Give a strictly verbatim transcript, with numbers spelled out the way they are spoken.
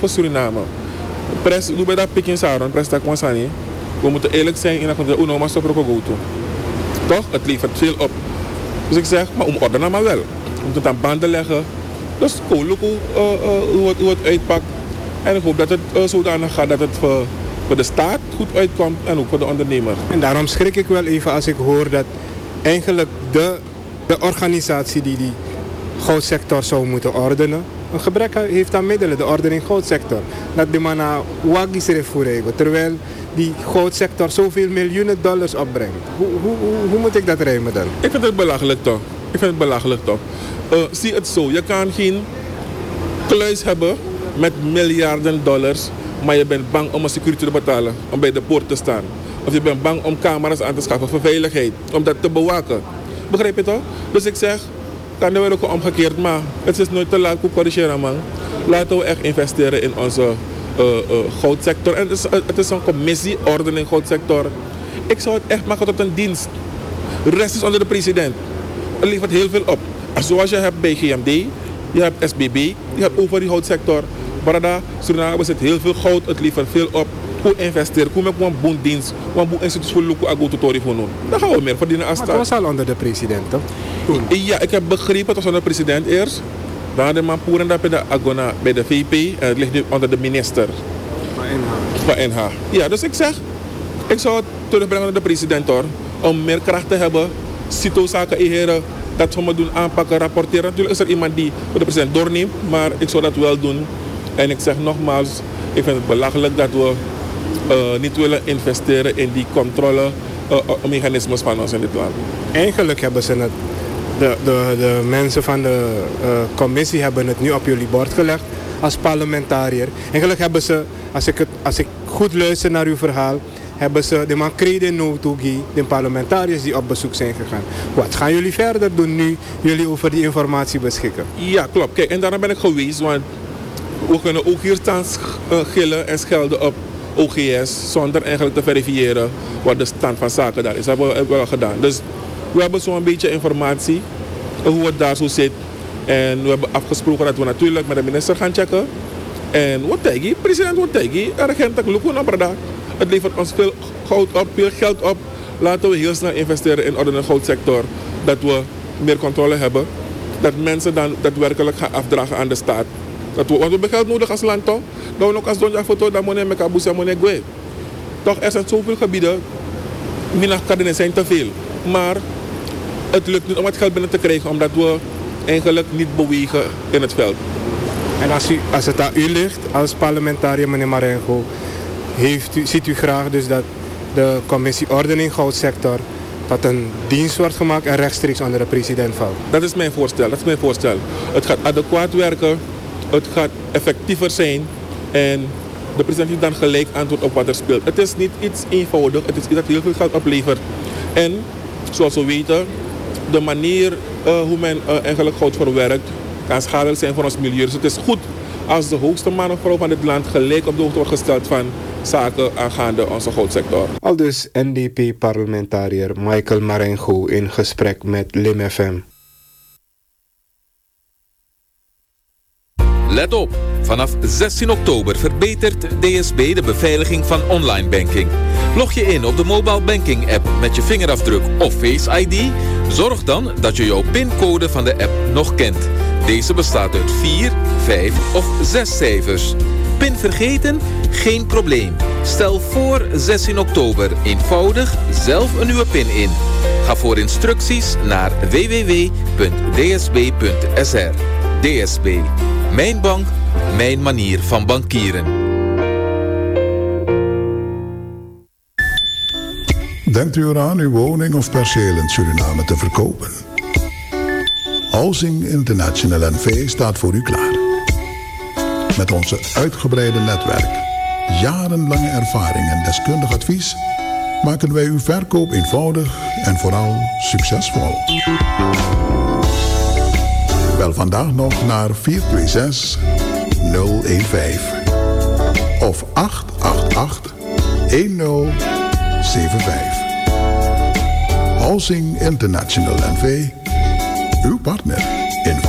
voor Suriname. Pres, doe bij dat pikin saron, pres dat kwansani. We moeten eerlijk zijn in dat uno maar stop go toe. Toch? Het levert veel op. Dus ik zeg, maar om ordenen maar wel. We moeten het aan banden leggen. Dus cool, look hoe, uh, uh, hoe, het, hoe het uitpakt. En ik hoop dat het uh, zodanig gaat dat het voor, voor de staat goed uitkomt en ook voor de ondernemer. En daarom schrik ik wel even als ik hoor dat eigenlijk de, de organisatie die die goudsector zou moeten ordenen, een gebrek heeft aan middelen, de ordening goudsector. Dat de mana wagis refereren, terwijl die goudsector zoveel miljoenen dollars opbrengt. Hoe, hoe, hoe, hoe moet ik dat rijmen dan? Ik vind het belachelijk toch. Ik vind het belachelijk toch. Uh, zie het zo, je kan geen kluis hebben met miljarden dollars, maar je bent bang om een security te betalen, om bij de poort te staan. Of je bent bang om camera's aan te schaffen voor veiligheid, om dat te bewaken. Begrijp je toch? Dus ik zeg, kan er wel ook omgekeerd, maar het is nooit te laat om corrigeren, man. Laten we echt investeren in onze uh, uh, goudsector. En het is, uh, het is een commissie, ordening goudsector. Ik zou het echt maken tot een dienst. De rest is onder de president. Het levert heel veel op. Zoals je hebt bij G M D, je hebt S B B, je hebt over die goudsector. Barada, Suriname zit heel veel goud, het levert veel op. Hoe investeren, hoe met een boendienst, een boen instituut voor Luku Ago Tutori voor doen. Dan gaan we meer verdienen als staat. Maar het was al onder de president, toch? Toen. Ja, ik heb begrepen, het was onder de president eerst. Dan de man poeren dat bij de Agona, bij de V P en het ligt nu onder de minister. Van N H. Van N H. Ja, dus ik zeg, ik zou het terugbrengen naar de president hoor. Om meer kracht te hebben, cito-zaken inheren, dat we me doen aanpakken, rapporteren. Natuurlijk is er iemand die voor de president doorneemt, maar ik zou dat wel doen. En ik zeg nogmaals, ik vind het belachelijk dat we uh, niet willen investeren in die controlemechanismes uh, van ons in dit land. Eigenlijk hebben ze het, de, de, de mensen van de uh, commissie hebben het nu op jullie bord gelegd als parlementariër. Eigenlijk hebben ze, als ik, het, als ik goed luister naar uw verhaal, hebben ze de man crede notugi, de parlementariërs die op bezoek zijn gegaan. Wat gaan jullie verder doen nu jullie over die informatie beschikken? Ja, klopt. Kijk, en daarom ben ik geweest, want we kunnen ook hier staan gillen en schelden op O G S zonder eigenlijk te verifiëren wat de stand van zaken daar is. Dat hebben we, hebben we al gedaan. Dus we hebben zo'n beetje informatie hoe het daar zo zit. En we hebben afgesproken dat we natuurlijk met de minister gaan checken. En wat tegen, president wat tegen, regent lukken naar Brada. Het levert ons veel goud op, veel geld op. Laten we heel snel investeren in de goudsector. Dat we meer controle hebben. Dat mensen dan daadwerkelijk gaan afdragen aan de staat. Dat we, want we hebben geld nodig als land toch? Dat we ook als donja foto dat money met kabusa money goe. Toch, er zijn zoveel gebieden. Minach kadenen zijn te veel. Maar het lukt niet om het geld binnen te krijgen, omdat we eigenlijk niet bewegen in het veld. En als, u, als het aan u ligt, als parlementariër meneer Marengo, heeft u, ziet u graag dus dat de commissie ordening goudsector dat een dienst wordt gemaakt en rechtstreeks onder de president valt? Dat is mijn voorstel. Dat is mijn voorstel. Het gaat adequaat werken. Het gaat effectiever zijn en de president heeft dan gelijk antwoord op wat er speelt. Het is niet iets eenvoudig, het is iets dat heel veel geld oplevert. En zoals we weten, de manier uh, hoe men uh, eigenlijk goud verwerkt kan schadelijk zijn voor ons milieu. Dus het is goed als de hoogste man of vrouw van dit land gelijk op de hoogte wordt gesteld van zaken aangaande onze goudsector. Aldus N D P-parlementariër Michael Marengo in gesprek met Lim F M. Let op, vanaf zestien oktober verbetert D S B de beveiliging van online banking. Log je in op de mobile banking app met je vingerafdruk of Face I D. Zorg dan dat je jouw pincode van de app nog kent. Deze bestaat uit vier, vijf of zes cijfers. Pin vergeten? Geen probleem. Stel voor zestien oktober eenvoudig zelf een nieuwe pin in. Ga voor instructies naar w w w punt d s b punt s r. D S B. Mijn bank, mijn manier van bankieren. Denkt u eraan uw woning of perceel in Suriname te verkopen? Housing International N V staat voor u klaar. Met onze uitgebreide netwerk, jarenlange ervaring en deskundig advies maken wij uw verkoop eenvoudig en vooral succesvol. Bel vandaag nog naar vier twee zes nul een vijf of acht acht acht een nul zeven vijf. Housing International N V, uw partner.